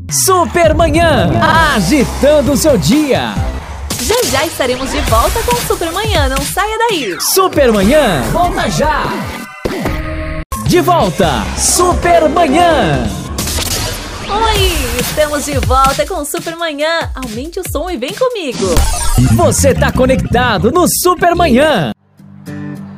Supermanhã, agitando o seu dia. Já estaremos de volta com o Supermanhã, não saia daí. Supermanhã, volta já. De volta, Supermanhã. Oi, estamos de volta com o Supermanhã. Aumente o som e vem comigo. Você tá conectado no Supermanhã.